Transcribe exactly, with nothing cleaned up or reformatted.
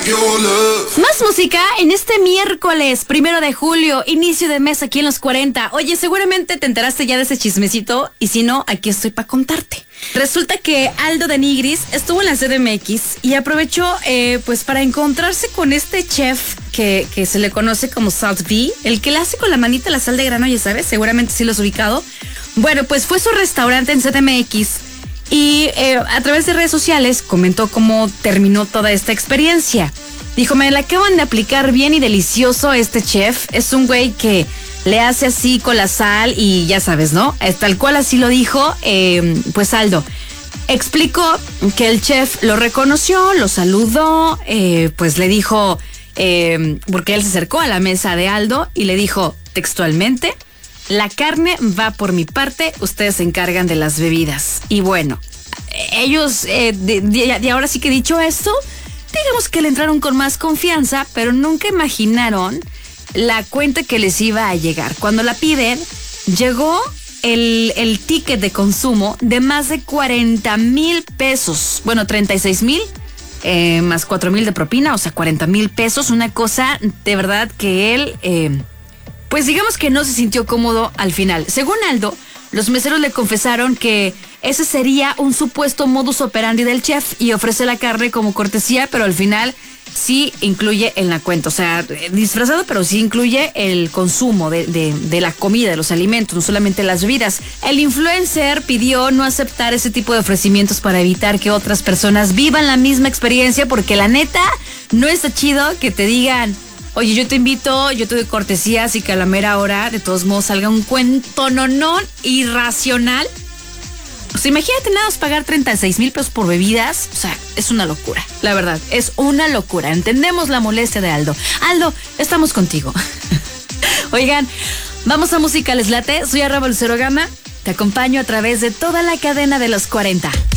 Más música en este miércoles, primero de julio, inicio de mes aquí en los cuarenta. Oye, seguramente te enteraste ya de ese chismecito y si no, aquí estoy para contarte. Resulta que Aldo de Nigris estuvo en la C D M X y aprovechó eh, pues para encontrarse con este chef que, que se le conoce como Salt V, el que le hace con la manita la sal de grano, ya sabes, seguramente sí lo has ubicado. Bueno, pues fue su restaurante en C D M X y eh, a través de redes sociales comentó cómo terminó toda esta experiencia. Dijo, me la acaban de aplicar bien y delicioso este chef. Es un güey que le hace así con la sal y ya sabes, ¿no? Tal cual así lo dijo, eh, pues Aldo. Explicó que el chef lo reconoció, lo saludó, eh, pues le dijo, eh, porque él se acercó a la mesa de Aldo y le dijo textualmente, la carne va por mi parte, ustedes se encargan de las bebidas. Y bueno, ellos, eh, de, de, de ahora sí que dicho esto, digamos que le entraron con más confianza, pero nunca imaginaron la cuenta que les iba a llegar. Cuando la piden, llegó el, el ticket de consumo de más de cuarenta mil pesos. Bueno, treinta y seis mil eh, más cuatro mil de propina, o sea, cuarenta mil pesos. Una cosa de verdad que él, eh, pues digamos que no se sintió cómodo al final. Según Aldo, los meseros le confesaron que ese sería un supuesto modus operandi del chef y ofrece la carne como cortesía, pero al final sí incluye en la cuenta, o sea, disfrazado, pero sí incluye el consumo de, de, de la comida, de los alimentos, no solamente las bebidas. El influencer pidió no aceptar ese tipo de ofrecimientos para evitar que otras personas vivan la misma experiencia, porque la neta no está chido que te digan, oye, yo te invito, yo te doy cortesías y que a la mera hora, de todos modos, salga un cuento nonón irracional. O sea, imagínate nada más pagar treinta y seis mil pesos por bebidas. O sea, es una locura, la verdad, es una locura. Entendemos la molestia de Aldo. Aldo, estamos contigo. Oigan, vamos a música, ¿les late? Soy arroba Lucero Gama, te acompaño a través de toda la cadena de los cuarenta.